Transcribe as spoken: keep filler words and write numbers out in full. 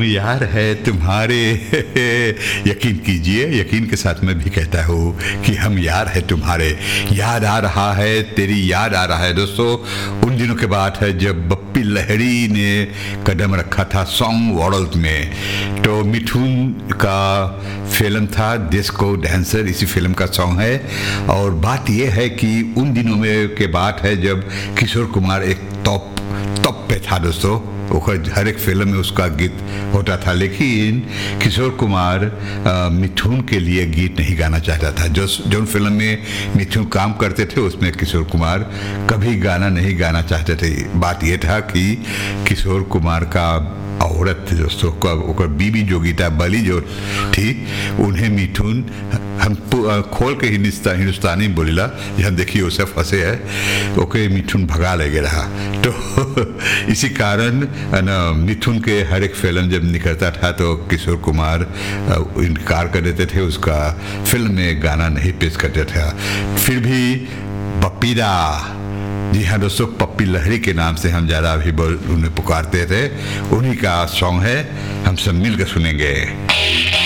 यार है तुम्हारे। यकीन कीजिए, यकीन के साथ मैं भी कहता हूँ कि हम यार है तुम्हारे। याद आ रहा है, तेरी याद आ रहा है दोस्तों। उन दिनों के बात है जब बप्पी लहरी ने कदम रखा था सॉन्ग वर्ल्ड में। तो मिठुन का फिल्म था डिस्को डांसर, इसी फिल्म का सॉन्ग है। और बात यह है कि उन दिनों में के बात है जब किशोर कुमार एक टॉप टॉप पे था दोस्तों। हर एक फिल्म में उसका गीत होता था, लेकिन किशोर कुमार आ, मिठुन के लिए गीत नहीं गाना चाहता था। जो जो फिल्म में मिठुन काम करते थे उसमें किशोर कुमार कभी गाना नहीं गाना चाहते थे। बात यह था कि किशोर कुमार का औरत थी दोस्तों, का बीबी जो गीता बली जो थी, उन्हें मिठुन हम खोल के हिंदुस्ता, हिंदुस्तानी बोलिला जहाँ देखिए उसे फंसे है, ओके मिठुन भगा लगे रहा। तो इसी कारण न मिठुन के हर एक फिल्म जब निकलता था तो किशोर कुमार इनकार कर देते थे, उसका फिल्म में गाना नहीं पेश करते थे। फिर भी बप्पीदा, जी हाँ दोस्तों, पप्पी लहरी के नाम से हम ज़्यादा अभी उन्हें पुकारते थे, उन्हीं का सॉन्ग है, हम सब मिलकर सुनेंगे।